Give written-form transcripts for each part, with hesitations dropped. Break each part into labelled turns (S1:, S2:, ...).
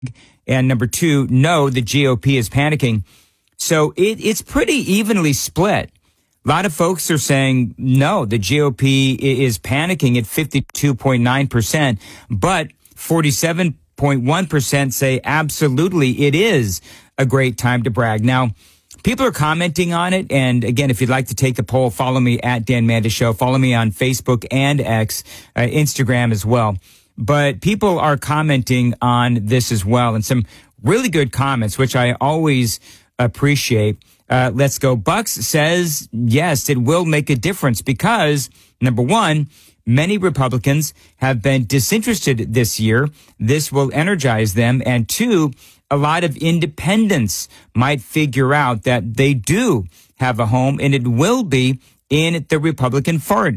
S1: And number two, no, the GOP is panicking. So it's pretty evenly split. A lot of folks are saying, no, the GOP is panicking at 52.9%, but 47.1% say absolutely it is a great time to brag. Now, people are commenting on it. And again, if you'd like to take the poll, follow me at Dan Mandis Show. Follow me on Facebook and X, Instagram as well. But people are commenting on this as well, and some really good comments, which I always appreciate. Let's Go Bucks says, yes, it will make a difference because, number one, many Republicans have been disinterested this year. This will energize them. And two, a lot of independents might figure out that they do have a home, and it will be in the Republican party,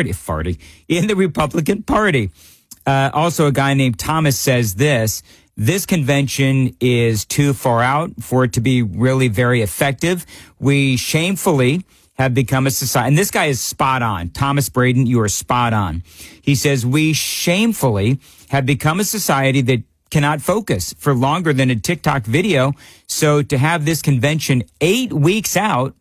S1: in the Republican Party. Also, a guy named Thomas says this convention is too far out for it to be really very effective. We shamefully have become a society, and this guy is spot on. Thomas Braden, you are spot on. He says, we shamefully have become a society that cannot focus for longer than a TikTok video. So to have this convention 8 weeks out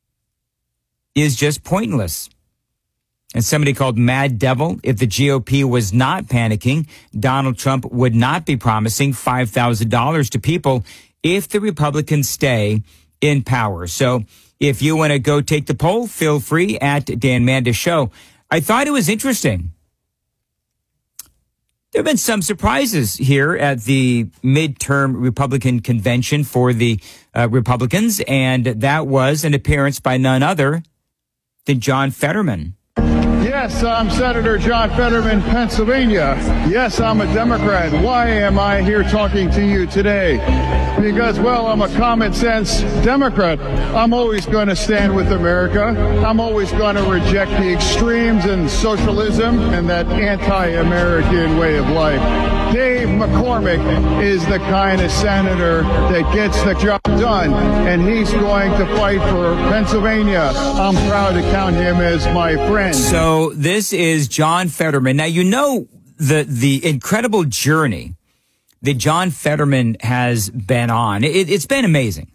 S1: is just pointless. And somebody called Mad Devil, if the GOP was not panicking, Donald Trump would not be promising $5,000 to people if the Republicans stay in power. So if you want to go take the poll, feel free at Dan Mandis Show. I thought it was interesting. There have been some surprises here at the midterm Republican convention for the Republicans, and that was an appearance by none other than John Fetterman.
S2: Yes, I'm Senator John Fetterman, Pennsylvania. Yes, I'm a Democrat. Why am I here talking to you today? Because, well, I'm a common sense Democrat. I'm always going to stand with America. I'm always going to reject the extremes and socialism and that anti-American way of life. Dave McCormick is the kind of senator that gets the job done, and he's going to fight for Pennsylvania. I'm proud to count him as my friend.
S1: So this is John Fetterman. Now, you know the incredible journey that John Fetterman has been on. It's been amazing.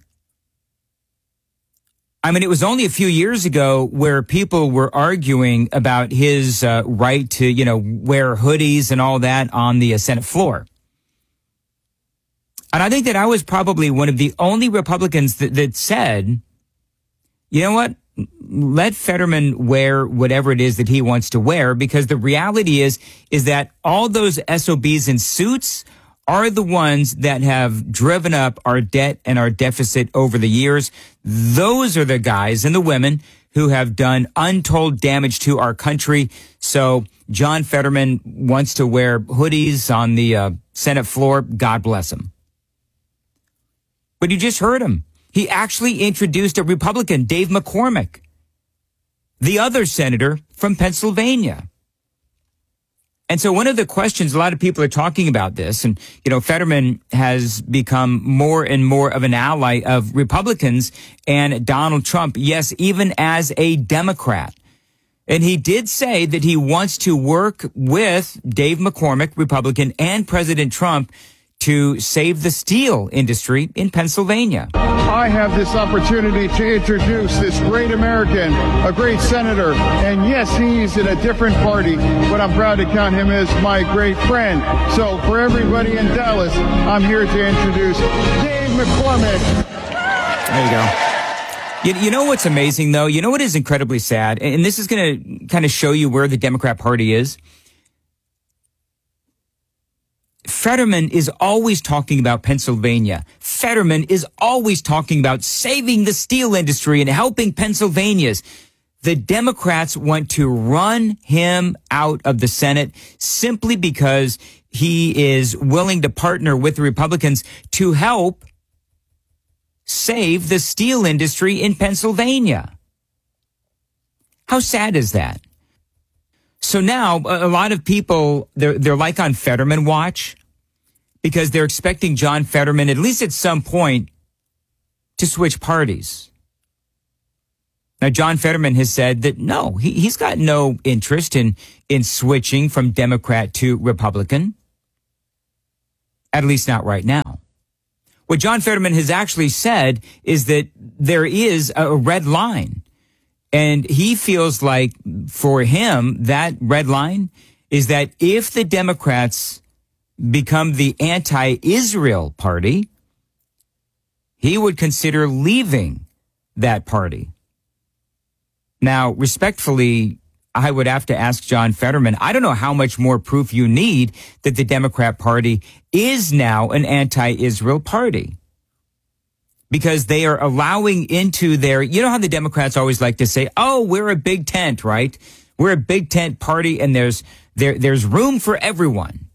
S1: I mean, it was only a few years ago where people were arguing about his right to, wear hoodies and all that on the Senate floor. And I think that I was probably one of the only Republicans that said, you know what? Let Fetterman wear whatever it is that he wants to wear, because the reality is that all those SOBs in suits are the ones that have driven up our debt and our deficit over the years. Those are the guys and the women who have done untold damage to our country. So John Fetterman wants to wear hoodies on the Senate floor. God bless him. But you just heard him. He actually introduced a Republican, Dave McCormick, the other senator from Pennsylvania. And so one of the questions, a lot of people are talking about this, and, Fetterman has become more and more of an ally of Republicans and Donald Trump, yes, even as a Democrat. And he did say that he wants to work with Dave McCormick, Republican, and President Trump to save the steel industry in Pennsylvania.
S2: I have this opportunity to introduce this great American, a great senator, and yes, he's in a different party, but I'm proud to count him as my great friend. So for everybody in Dallas, I'm here to introduce Dave McCormick.
S1: There you go. You know what's amazing, though? You know what is incredibly sad? And this is going to kind of show you where the Democrat Party is. Fetterman is always talking about Pennsylvania. Fetterman is always talking about saving the steel industry and helping Pennsylvanians. The Democrats want to run him out of the Senate simply because he is willing to partner with the Republicans to help save the steel industry in Pennsylvania. How sad is that? So now a lot of people, they're like on Fetterman watch, because they're expecting John Fetterman, at least at some point, to switch parties. Now, John Fetterman has said that no, he's got no interest in switching from Democrat to Republican. at least not right now. What John Fetterman has actually said is that there is a red line. And he feels like for him, that red line is that if the Democrats become the anti-Israel party, he would consider leaving that party. Now, respectfully, I would have to ask John Fetterman, I don't know how much more proof you need that the Democrat Party is now an anti-Israel party. Because they are allowing into their, you know how the Democrats always like to say, oh, we're a big tent, right? We're a big tent party and there's room for everyone.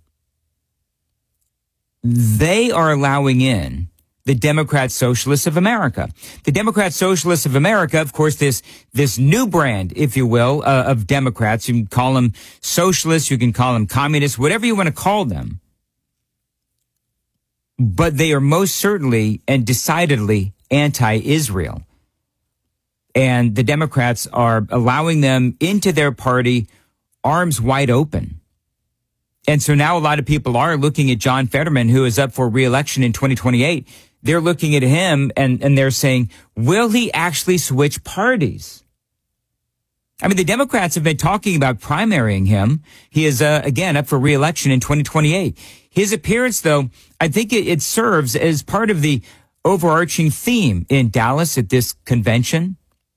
S1: They are allowing in the Democrat Socialists of America. The Democrat Socialists of America, of course, this new brand, if you will, of Democrats. You can call them socialists, you can call them communists, whatever you want to call them. But they are most certainly and decidedly anti-Israel. And the Democrats are allowing them into their party arms wide open. And so now a lot of people are looking at John Fetterman, who is up for re-election in 2028. They're looking at him and they're saying, will he actually switch parties? I mean, the Democrats have been talking about primarying him. He is, again, up for re-election in 2028. His appearance, though, I think it serves as part of the overarching theme in Dallas at this convention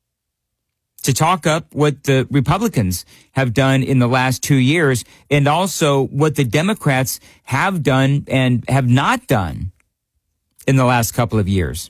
S1: to talk up what the Republicans have done in the last 2 years and also what the Democrats have done and have not done in the last couple of years.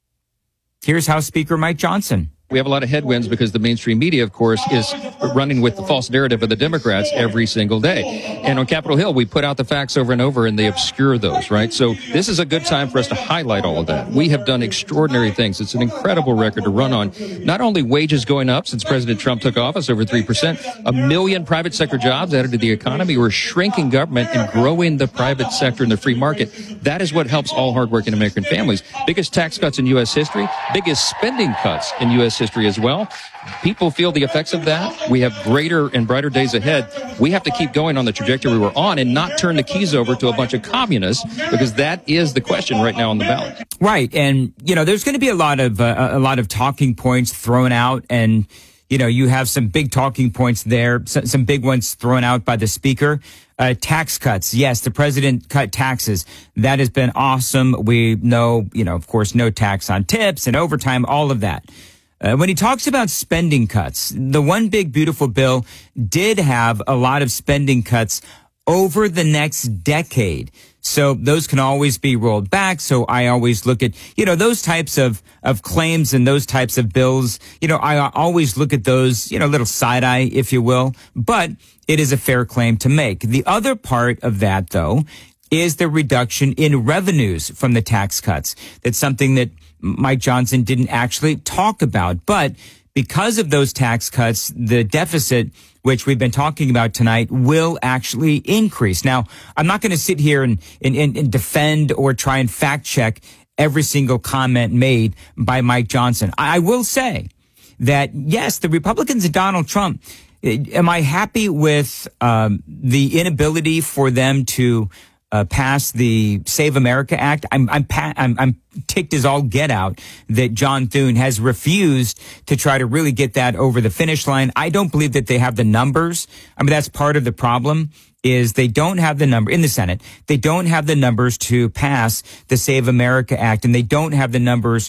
S1: Here's House Speaker Mike Johnson.
S3: We have a lot of headwinds because the mainstream media, of course, is running with the false narrative of the Democrats every single day. And on Capitol Hill, we put out the facts over and over and they obscure those, right? So this is a good time for us to highlight all of that. We have done extraordinary things. It's an incredible record to run on. Not only wages going up since President Trump took office, over 3%, 1 million private sector jobs added to the economy. We're shrinking government and growing the private sector and the free market. That is what helps all hardworking American families. Biggest tax cuts in U.S. history, biggest spending cuts in U.S. history as well. People feel the effects of that. We have greater and brighter days ahead. We have to keep going on the trajectory we're on and not turn the keys over to a bunch of communists, because that is the question right now on the ballot.
S1: Right. And, you know, there's going to be a lot of talking points thrown out, and, you know, you have some big talking points there, some big ones thrown out by the speaker. Tax cuts. Yes, the president cut taxes. That has been awesome. We know, you know, of course, no tax on tips and overtime, all of that. When he talks about spending cuts, the one big beautiful bill did have a lot of spending cuts over the next decade. So those can always be rolled back. So I always look at, you know, those types of claims and those types of bills. You know, I always look at those, you know, little side eye, if you will, but it is a fair claim to make. The other part of that, though, is the reduction in revenues from the tax cuts. That's something that Mike Johnson didn't actually talk about. But because of those tax cuts, the deficit, which we've been talking about tonight, will actually increase. Now, I'm not going to sit here and defend or try and fact check every single comment made by Mike Johnson. I will say that, yes, the Republicans and Donald Trump, am I happy with the inability for them to pass the Save America Act? I'm ticked as all get out that John Thune has refused to try to really get that over the finish line. I don't believe that they have the numbers. I mean, that's part of the problem, is they don't have the number in the Senate. They don't have the numbers to pass the Save America Act, and they don't have the numbers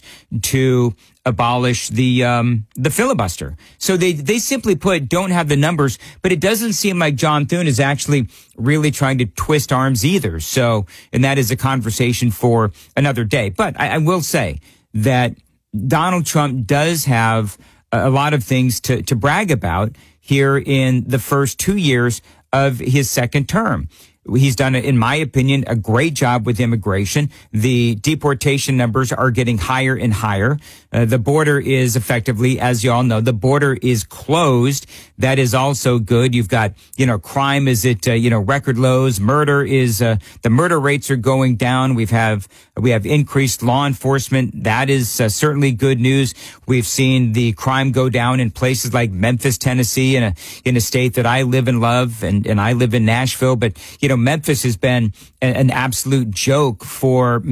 S1: to abolish the filibuster. So they simply put don't have the numbers, but it doesn't seem like John Thune is actually really trying to twist arms either. So, and that is a conversation for another day. But I will say that Donald Trump does have a lot of things to brag about here in the first 2 years of his second term. He's done, in my opinion, a great job with immigration. The deportation numbers are getting higher and higher. The border is effectively, as you all know, the border is closed. That is also good. You've got, you know, crime is at, record lows. Murder is, the murder rates are going down. We have increased law enforcement. That is certainly good news. We've seen the crime go down in places like Memphis, Tennessee, in a state that I live and love, and I live in Nashville. But, you know, Memphis has been an absolute joke for